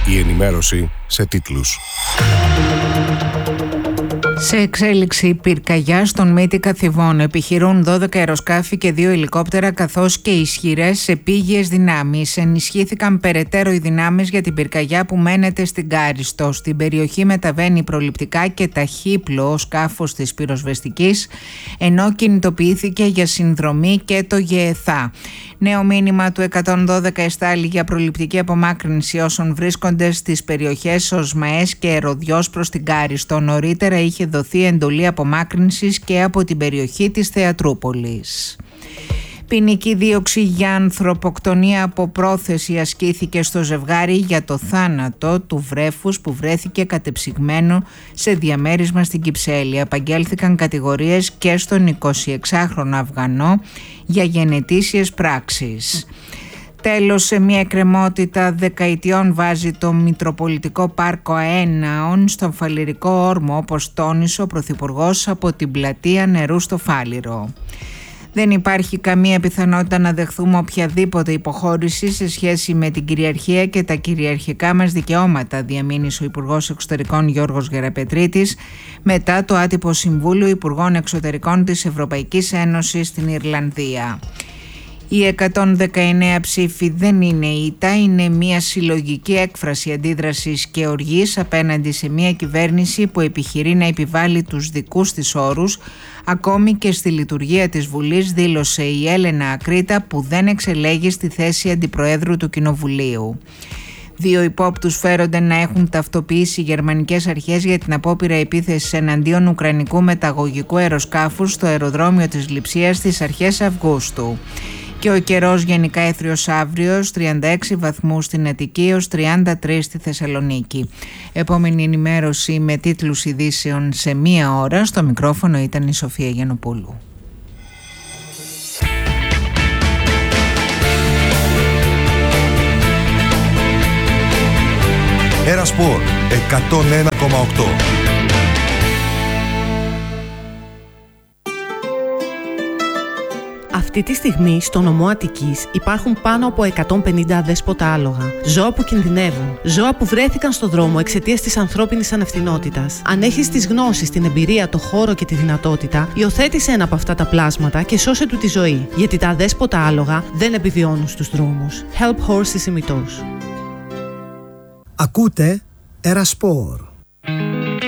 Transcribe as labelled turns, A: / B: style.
A: Η ενημέρωση σε τίτλους.
B: Σε εξέλιξη πυρκαγιά στον Μύτικα Θηβών. Επιχειρούν 12 αεροσκάφη και 2 ελικόπτερα, καθώς και ισχυρές επίγειες δυνάμεις. Ενισχύθηκαν περαιτέρω οι δυνάμεις για την πυρκαγιά που μένεται στην Κάριστο. Στην περιοχή μεταβαίνει προληπτικά και ταχύπλοο σκάφος της πυροσβεστικής, ενώ κινητοποιήθηκε για συνδρομή και το ΓΕΘΑ. Νέο μήνυμα του 112 εστάλει για προληπτική απομάκρυνση όσων βρίσκονται στις περιοχές Οσμαές και Ερωδιός προς την Κάριστο. Νωρίτερα είχε δοθεί εντολή απομάκρυνσης και από την περιοχή της Θεατρούπολης. Ποινική δίωξη για ανθρωποκτονία από πρόθεση ασκήθηκε στο ζευγάρι για το θάνατο του βρέφους που βρέθηκε κατεψυγμένο σε διαμέρισμα στην Κυψέλη. Απαγγέλθηκαν κατηγορίες και στον 26χρονο Αφγανό για γενετήσιες πράξεις. Τέλος, σε μια εκκρεμότητα δεκαετιών βάζει το Μητροπολιτικό Πάρκο Αέναων στον Φαλιρικό Όρμο, όπως τόνισε ο Πρωθυπουργός από την πλατεία νερού στο Φάλιρο. Δεν υπάρχει καμία πιθανότητα να δεχθούμε οποιαδήποτε υποχώρηση σε σχέση με την κυριαρχία και τα κυριαρχικά μας δικαιώματα, διαμήνυσε ο Υπουργός Εξωτερικών Γιώργος Γεραπετρίτης μετά το άτυπο Συμβούλιο Υπουργών Εξωτερικών της Ευρωπαϊκής Ένωσης στην Ιρλανδία. Οι 119 ψήφοι δεν είναι ήττα, είναι μια συλλογική έκφραση αντίδρασης και οργής απέναντι σε μια κυβέρνηση που επιχειρεί να επιβάλλει τους δικούς της όρους, ακόμη και στη λειτουργία της Βουλής, δήλωσε η Έλενα Ακρίτα, που δεν εξελέγει στη θέση αντιπροέδρου του Κοινοβουλίου. 2 υπόπτους φέρονται να έχουν ταυτοποιήσει οι γερμανικές αρχές για την απόπειρα επίθεσης εναντίον ουκρανικού μεταγωγικού αεροσκάφους στο αεροδρόμιο της Λειψίας στις αρχές Αυγούστου. Και ο καιρός γενικά έθριος αύριο, 36 βαθμούς στην Αττική έως 33 στη Θεσσαλονίκη. Επόμενη ενημέρωση με τίτλους ειδήσεων σε 1 ώρα. Στο μικρόφωνο ήταν η Σοφία Γιαννοπούλου.
A: Ερασπορ 101,8.
C: Αυτή τη στιγμή στο νομό Αττικής υπάρχουν πάνω από 150 αδέσποτα άλογα. Ζώα που κινδυνεύουν. Ζώα που βρέθηκαν στο δρόμο εξαιτίας της ανθρώπινης ανευθυνότητας. Αν έχεις τις γνώσεις, την εμπειρία, το χώρο και τη δυνατότητα, υιοθέτησε ένα από αυτά τα πλάσματα και σώσε του τη ζωή. Γιατί τα αδέσποτα άλογα δεν επιβιώνουν στους δρόμους. Help Horses ημιτός.
D: Ακούτε Ερασπορ.